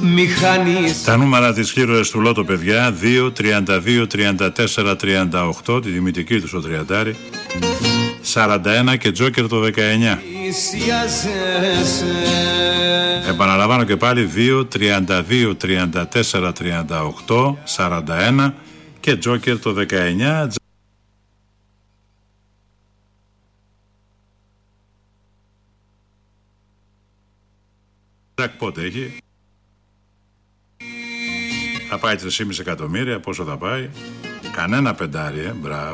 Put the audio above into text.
μηχανής. Τα νούμερα της χείρος του Λότο, παιδιά: 2, 32, 34, 38, τη δημητική του στο τριαντάρι, 41 και τζόκερ το 19. Επαναλαμβάνω και πάλι: 2, 32, 34, 38, 41 και τζόκερ το 19. Πότε έχει? Θα πάει 3,5 εκατομμύρια. Πόσο θα πάει? Κανένα πεντάρι, μπράβο.